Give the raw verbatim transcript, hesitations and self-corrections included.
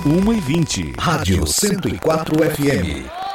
uma e vinte. Rádio cento e quatro F M.